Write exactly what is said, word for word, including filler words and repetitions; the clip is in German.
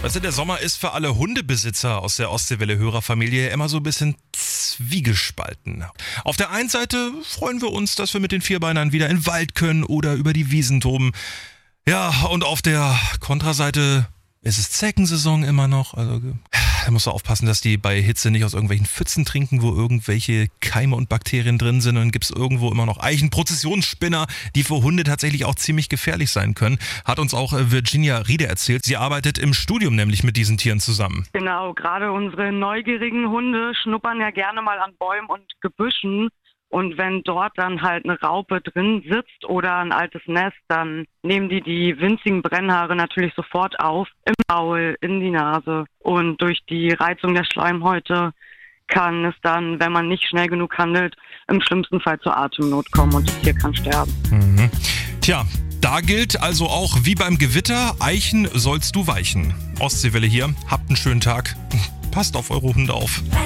Weißt du, der Sommer ist für alle Hundebesitzer aus der Ostseewelle-Hörerfamilie immer so ein bisschen zwiegespalten. Auf der einen Seite freuen wir uns, dass wir mit den Vierbeinern wieder in den Wald können oder über die Wiesen toben. Ja, und auf der Kontraseite ist es Zeckensaison immer noch. Also da musst du aufpassen, dass die bei Hitze nicht aus irgendwelchen Pfützen trinken, wo irgendwelche Keime und Bakterien drin sind. Und dann gibt es irgendwo immer noch Eichenprozessionsspinner, die für Hunde tatsächlich auch ziemlich gefährlich sein können. Hat uns auch Virginia Riede erzählt. Sie arbeitet im Studium nämlich mit diesen Tieren zusammen. Genau, gerade unsere neugierigen Hunde schnuppern ja gerne mal an Bäumen und Gebüschen. Und wenn dort dann halt eine Raupe drin sitzt oder ein altes Nest, dann nehmen die die winzigen Brennhaare natürlich sofort auf, im Maul, in die Nase. Und durch die Reizung der Schleimhäute kann es dann, wenn man nicht schnell genug handelt, im schlimmsten Fall zur Atemnot kommen und das Tier kann sterben. Mhm. Tja, da gilt also auch wie beim Gewitter, Eichen sollst du weichen. Ostseewelle hier, habt einen schönen Tag, passt auf eure Hunde auf.